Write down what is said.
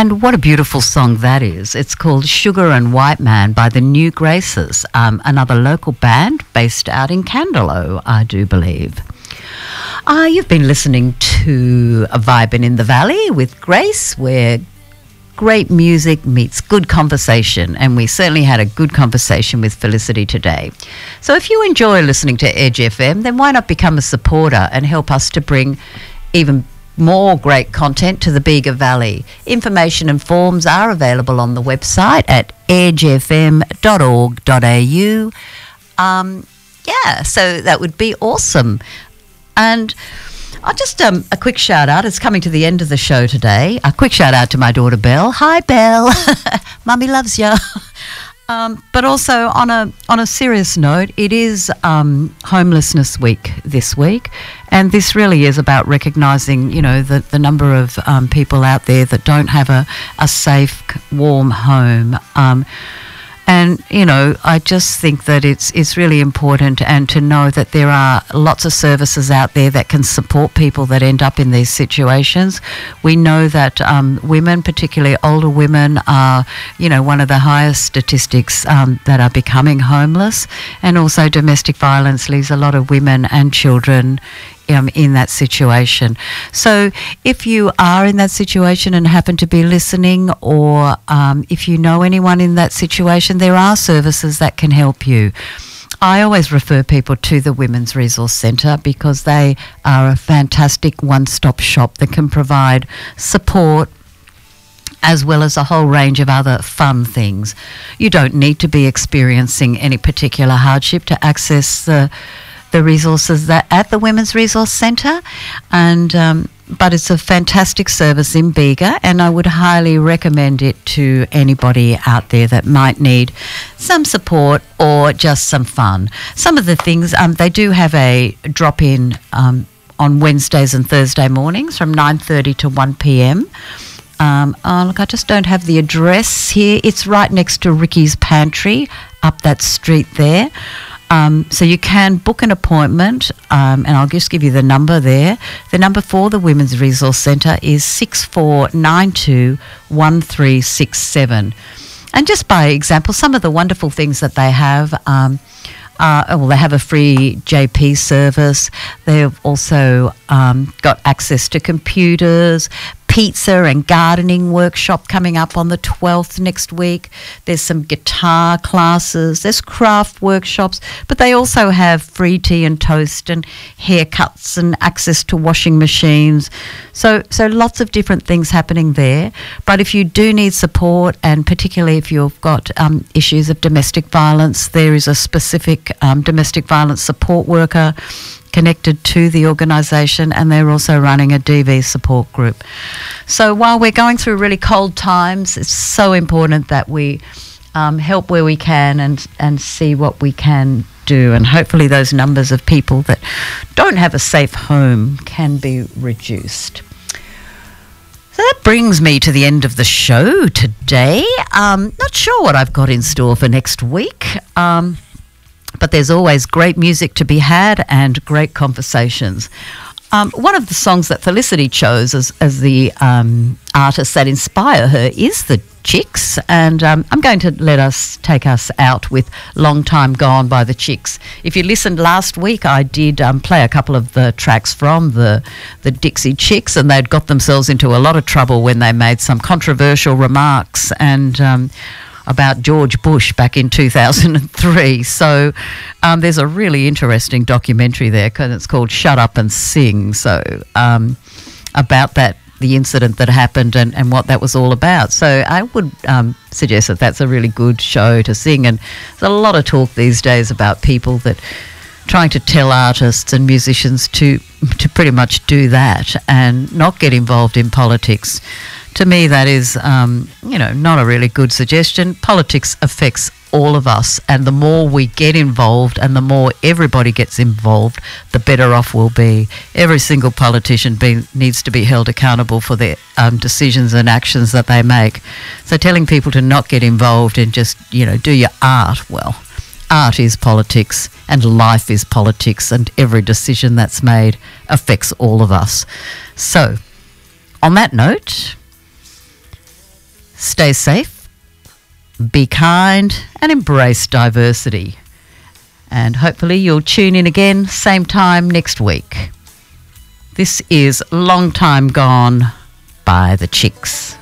And what a beautiful song that is. It's called Sugar and White Man by the New Graces, another local band based out in Candelo, I do believe. You've been listening to A Vibin' in the Valley with Grace, where great music meets good conversation, and we certainly had a good conversation with Felicity today. So if you enjoy listening to Edge FM, then why not become a supporter and help us to bring even more great content to the Bega Valley. Information and forms are available on the website at edgefm.org.au. So that would be awesome. And I'll just a quick shout out. It's coming to the end of the show today. A quick shout out to my daughter Belle. Hi Belle, Mummy loves you. But also on a serious note, it is Homelessness Week this week, and this really is about recognising, the number of people out there that don't have a safe, warm home. And, I just think that it's really important, and to know that there are lots of services out there that can support people that end up in these situations. We know that women, particularly older women, are, one of the highest statistics that are becoming homeless. And also domestic violence leaves a lot of women and children in that situation. So if you are in that situation and happen to be listening, or if you know anyone in that situation, there are services that can help you. I always refer people to the Women's Resource Centre, because they are a fantastic one-stop shop that can provide support as well as a whole range of other fun things. You don't need to be experiencing any particular hardship to access the resources that at the Women's Resource Centre, and but it's a fantastic service in Bega, and I would highly recommend it to anybody out there that might need some support or just some fun. Some of the things, they do have a drop-in on Wednesdays and Thursday mornings from 9:30 to 1 p.m. Look, I just don't have the address here. It's right next to Ricky's Pantry up that street there. So you can book an appointment, and I'll just give you the number there. The number for the Women's Resource Centre is 64921367. And just by example, some of the wonderful things that they have they have a free JP service. They've also got access to computers, pizza and gardening workshop coming up on the 12th next week. There's some guitar classes, there's craft workshops, but they also have free tea and toast and haircuts and access to washing machines. So lots of different things happening there. But if you do need support, and particularly if you've got issues of domestic violence, there is a specific domestic violence support worker connected to the organisation, and they're also running a DV support group. So while we're going through really cold times, it's so important that we help where we can and see what we can do, and hopefully those numbers of people that don't have a safe home can be reduced. So that brings me to the end of the show today. Not sure what I've got in store for next week. But there's always great music to be had and great conversations. One of the songs that Felicity chose as the artists that inspire her is the Chicks, and I'm going to take us out with Long Time Gone by the Chicks. If you listened last week, I did play a couple of the tracks from the Dixie Chicks, and they'd got themselves into a lot of trouble when they made some controversial remarks and about George Bush back in 2003. So there's a really interesting documentary there, because it's called Shut Up and Sing. So about the incident that happened and what that was all about. So I would suggest that that's a really good show to sing. And there's a lot of talk these days about people that trying to tell artists and musicians to pretty much do that and not get involved in politics. To me, that is, not a really good suggestion. Politics affects all of us, and the more we get involved and the more everybody gets involved, the better off we'll be. Every single politician needs to be held accountable for their decisions and actions that they make. So telling people to not get involved and just, do your art, well, art is politics and life is politics, and every decision that's made affects all of us. So, on that note, stay safe, be kind, and embrace diversity. And hopefully you'll tune in again, same time next week. This is Long Time Gone by the Chicks.